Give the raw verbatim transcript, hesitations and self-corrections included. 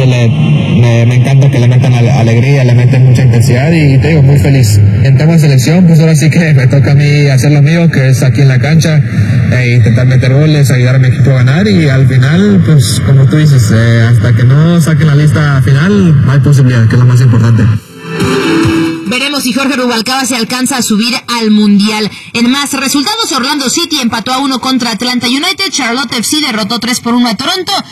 obviamente le, me, me encanta que le metan alegría, le meten mucha intensidad y te digo, muy feliz. En tema de selección, pues ahora sí que me toca a mí hacer lo mío, que es aquí en la cancha, e intentar meter goles, ayudar a mi equipo a ganar y al final, pues como tú dices, eh, hasta que no saquen la lista final, hay posibilidad, que es lo más importante. Veremos si Jorge Rubalcaba se alcanza a subir al Mundial. En más resultados, Orlando City empató a uno contra Atlanta United, Charlotte F C derrotó tres por uno a Toronto,